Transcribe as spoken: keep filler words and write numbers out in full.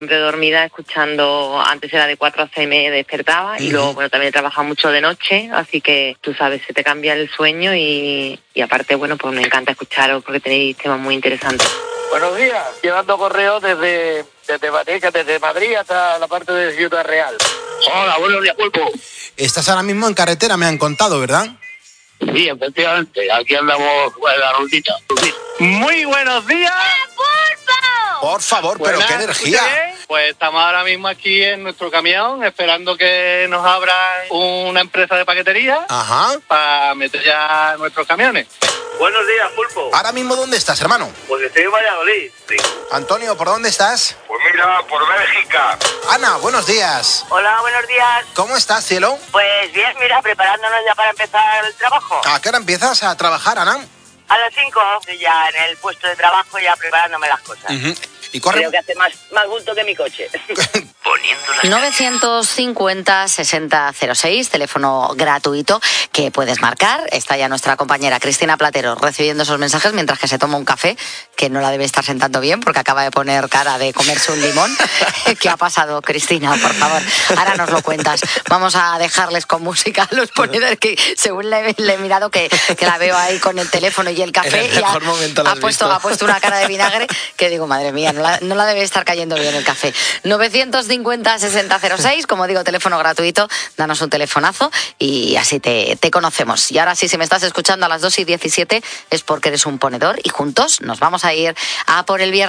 Siempre dormida escuchando, antes era de cuatro a seis me despertaba uh-huh. y luego bueno también he trabajado mucho de noche, así que tú sabes, se te cambia el sueño y, y aparte bueno pues me encanta escucharos porque tenéis temas muy interesantes. Buenos días, llevando correos desde, desde, Vateca, desde Madrid hasta la parte de Ciudad Real. Hola, buenos días, Pulpo. Estás ahora mismo en carretera, me han contado, ¿verdad? Sí, efectivamente, aquí andamos en la rutita. Muy buenos días. Por favor, pero Buenas, qué energía. Pues estamos ahora mismo aquí en nuestro camión esperando que nos abra una empresa de paquetería Ajá. para meter ya nuestros camiones. Buenos días, Pulpo. Ahora mismo, ¿dónde estás, hermano? Pues estoy en Valladolid. Sí. Antonio, ¿por dónde estás? Pues mira, por Bélgica. Ana, buenos días. Hola, buenos días. ¿Cómo estás, cielo? Pues bien, mira, preparándonos ya para empezar el trabajo. ¿A qué hora empiezas a trabajar, Ana? A las cinco, ya en el puesto de trabajo, ya preparándome las cosas. Uh-huh. ¿Y corre? Creo que hace más, más bulto que mi coche. novecientos cincuenta sesenta cero seis, teléfono gratuito que puedes marcar. Está ya nuestra compañera Cristina Platero recibiendo esos mensajes mientras que se toma un café, que no la debe estar sentando bien porque acaba de poner cara de comerse un limón. ¿Qué ha pasado, Cristina? Por favor, ahora nos lo cuentas. Vamos a dejarles con música a los ponedores que según le, le he mirado que, que la veo ahí con el teléfono y el café el y ha, ha, puesto, ha puesto una cara de vinagre que digo, madre mía, no la, no la debe estar cayendo bien el café. novecientos cincuenta sesenta cero seis, como digo, teléfono gratuito, danos un telefonazo y así te, te conocemos. Y ahora sí, si me estás escuchando a las dos y diecisiete es porque eres un ponedor y juntos nos vamos a ir a por el viernes.